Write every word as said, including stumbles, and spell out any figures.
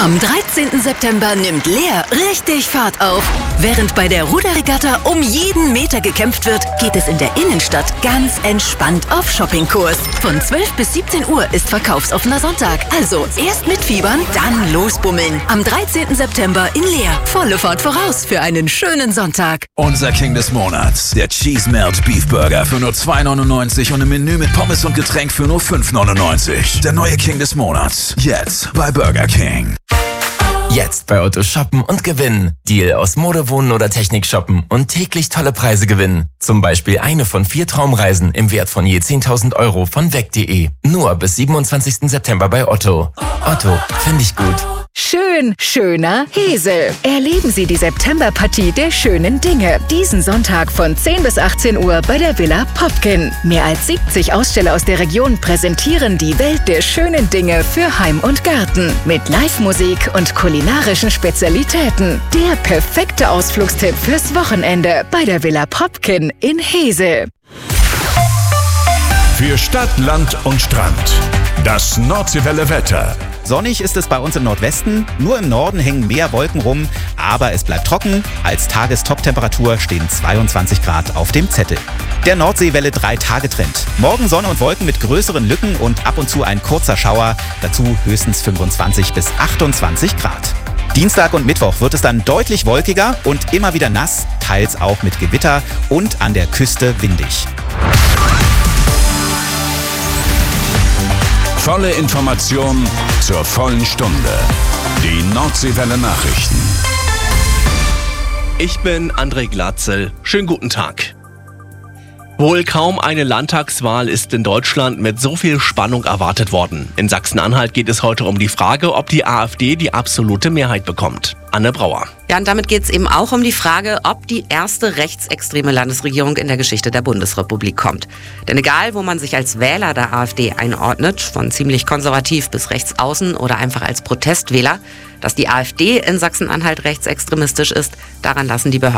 Am dreizehnten September nimmt Leer richtig Fahrt auf. Während bei der Ruderregatta um jeden Meter gekämpft wird, geht es in der Innenstadt ganz entspannt auf Shoppingkurs. Von zwölf bis siebzehn Uhr ist verkaufsoffener Sonntag. Also erst mitfiebern, dann losbummeln. Am dreizehnten September in Leer. Volle Fahrt voraus für einen schönen Sonntag. Unser King des Monats, der Cheese Melt Beef Burger für nur zwei neunundneunzig und ein Menü mit Pommes und Getränk für nur fünf neunundneunzig. Der neue King des Monats, jetzt bei Burger King. Jetzt bei Otto shoppen und gewinnen. Deal aus Mode, Wohnen oder Technik shoppen und täglich tolle Preise gewinnen. Zum Beispiel eine von vier Traumreisen im Wert von je zehntausend Euro von weg punkt de. Nur bis siebenundzwanzigsten September bei Otto. Otto, finde ich gut. Schön, schöner Hesel. Erleben Sie die Septemberpartie der schönen Dinge. Diesen Sonntag von zehn bis achtzehn Uhr bei der Villa Popkin. Mehr als siebzig Aussteller aus der Region präsentieren die Welt der schönen Dinge für Heim und Garten. Mit Live-Musik und kulinarischen Spezialitäten. Der perfekte Ausflugstipp fürs Wochenende bei der Villa Popkin in Hesel. Für Stadt, Land und Strand. Das Nordseewelle Wetter. Sonnig ist es bei uns im Nordwesten, nur im Norden hängen mehr Wolken rum, aber es bleibt trocken. Als Tagestop-Temperatur stehen zweiundzwanzig Grad auf dem Zettel. Der Nordseewelle drei Tage Trend. Morgen Sonne und Wolken mit größeren Lücken und ab und zu ein kurzer Schauer, dazu höchstens fünfundzwanzig bis achtundzwanzig Grad. Dienstag und Mittwoch wird es dann deutlich wolkiger und immer wieder nass, teils auch mit Gewitter und an der Küste windig. Volle Information zur vollen Stunde. Die Nordseewelle Nachrichten. Ich bin André Glatzel. Schönen guten Tag. Wohl kaum eine Landtagswahl ist in Deutschland mit so viel Spannung erwartet worden. In Sachsen-Anhalt geht es heute um die Frage, ob die AfD die absolute Mehrheit bekommt. Anne Brauer. Ja, und damit geht es eben auch um die Frage, ob die erste rechtsextreme Landesregierung in der Geschichte der Bundesrepublik kommt. Denn egal, wo man sich als Wähler der AfD einordnet, von ziemlich konservativ bis rechts außen oder einfach als Protestwähler, dass die AfD in Sachsen-Anhalt rechtsextremistisch ist, daran lassen die Behörden